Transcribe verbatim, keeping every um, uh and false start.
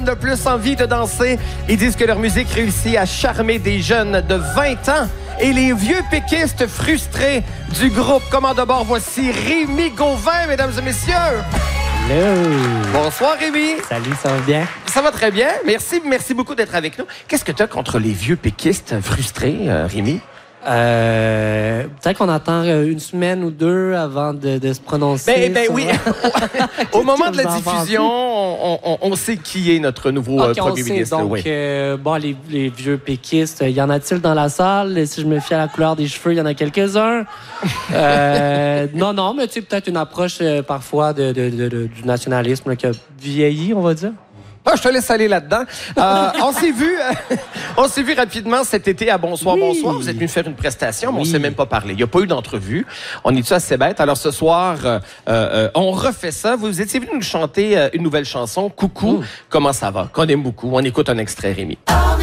de plus envie de danser. Ils disent que leur musique réussit à charmer des jeunes de vingt ans et les vieux péquistes frustrés du groupe. Comment de bord, voici Rémi Gauvin, mesdames et messieurs. Hello. Bonsoir Rémi. Salut, ça va bien? Ça va très bien. Merci, merci beaucoup d'être avec nous. Qu'est-ce que tu as contre les vieux péquistes frustrés, euh, Rémi? Euh, peut-être qu'on attend une semaine ou deux avant de, de se prononcer. Ben, ben oui. Au moment de la vous en diffusion, on, on, on sait qui est notre nouveau okay, euh, premier on sait, ministre. donc, oui. euh, bon, les, les vieux péquistes, y en a-t-il dans la salle? Si je me fie à la couleur des cheveux, il y en a quelques-uns. euh, non, non, mais tu sais, peut-être une approche euh, parfois de, de, de, de, du nationalisme là, qui a vieilli, on va dire. Ah, je te laisse aller là-dedans. Euh, on s'est vu, euh, on s'est vu rapidement cet été à Bonsoir, oui. Bonsoir. Vous êtes venu faire une prestation, mais oui. on s'est même pas parlé. Il n'y a pas eu d'entrevue. On est-tu assez bête? Alors ce soir, euh, euh, on refait ça. Vous étiez venu nous chanter euh, une nouvelle chanson, Coucou. Mm. Comment ça va? Qu'on aime beaucoup. On écoute un extrait, Rémi.